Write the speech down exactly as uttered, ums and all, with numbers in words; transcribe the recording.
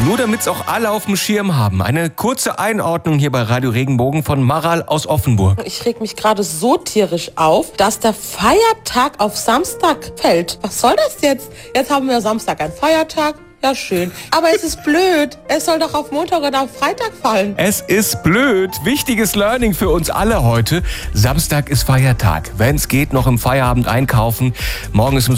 Nur damit es auch alle auf dem Schirm haben. Eine kurze Einordnung hier bei Radio Regenbogen von Maral aus Offenburg. Ich reg mich gerade so tierisch auf, dass der Feiertag auf Samstag fällt. Was soll das jetzt? Jetzt haben wir Samstag einen Feiertag. Ja, schön. Aber es ist blöd. Es soll doch auf Montag oder auf Freitag fallen. Es ist blöd. Wichtiges Learning für uns alle heute. Samstag ist Feiertag. Wenn es geht, noch im Feierabend einkaufen. Morgen ist